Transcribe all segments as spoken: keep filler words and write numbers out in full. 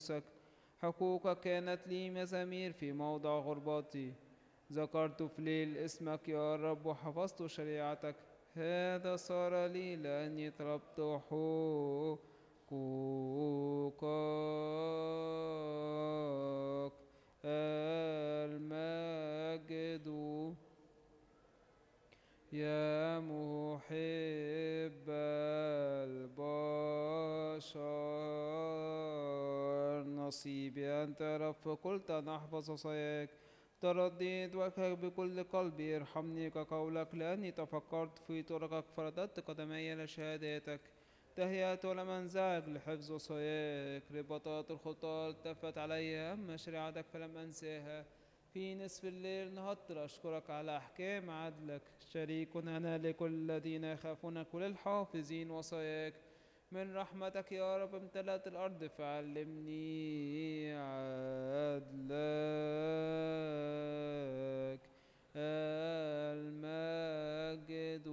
نفسك. حقوقك كانت لي مزامير في موضع غرباتي. ذكرت في ليل اسمك يا رب وحفظت شريعتك. هذا صار لي لأني طلبت حقوقك. المجد يا محب البشر. نصيبي أنت يا رب، فقلت أن أحفظ وصاياك. ترديت وجهك بكل قلبي، ارحمني كقولك، لأني تفكرت في طرقك فرددت قدمي لشهاداتك. تهيأت ولم أنزعج لحفظ وصاياك. رباطات الخطى التفت علي، أما شريعتك فلم أنساها. في نصف الليل نهضت أشكرك على أحكام عدلك. شريك أنا لكل الذين يخافونك وللحافظين وصاياك. من رحمتك يا رب امتلأت الأرض، فعلمني عدلك. المجد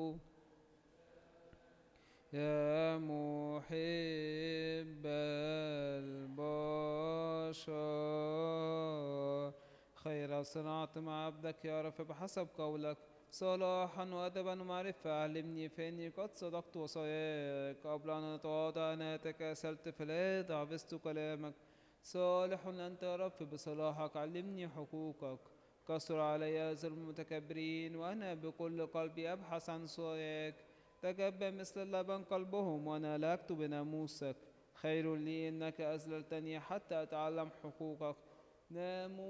يا محب البشر. خير صنعت مع عبدك يا رب بحسب قولك. صلاحا وأدبا ومعرفة علمني، فإني قد صدقت وصاياك. قبل أن أتواضع أنا تكاسلت، فلا ضعفست كلامك. صالح أنت يا رب، بصلاحك علمني حقوقك. كسر علي ظلم المتكبرين، وأنا بكل قلبي أبحث عن صاياك. تجبى مثل اللبن قلبهم، وأنا لا أكتب بناموسك. خير لي إنك أذللتني حتى أتعلم حقوقك. ناموس